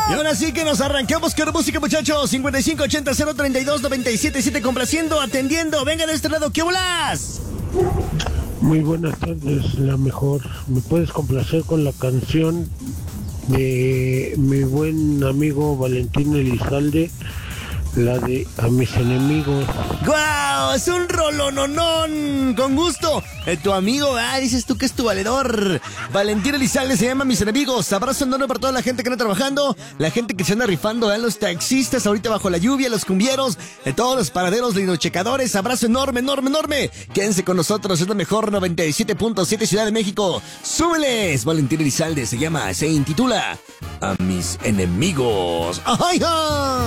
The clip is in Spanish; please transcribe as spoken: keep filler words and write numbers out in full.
Y ahora sí que nos arrancamos con música, muchachos. cincuenta y cinco ochenta cero treinta y dos noventa y siete siete, complaciendo, atendiendo. Venga de este lado, ¿qué volas? Muy buenas tardes, la mejor. ¿Me puedes complacer con la canción de mi buen amigo Valentín Elizalde? La de A mis enemigos. ¡Guau! Es un rolononón. Con gusto. Eh, tu amigo, ah, dices tú que es tu valedor. Valentín Elizalde se llama Mis Enemigos. Abrazo enorme para toda la gente que anda trabajando, la gente que se anda rifando, ¿eh? Los taxistas ahorita bajo la lluvia, los cumbieros, eh, todos los paraderos linochecadores. Abrazo enorme, enorme, enorme. Quédense con nosotros, es la mejor noventa y siete punto siete Ciudad de México. ¡Súbeles! Valentín Elizalde se llama, se intitula A mis enemigos. ¡Ay, ay!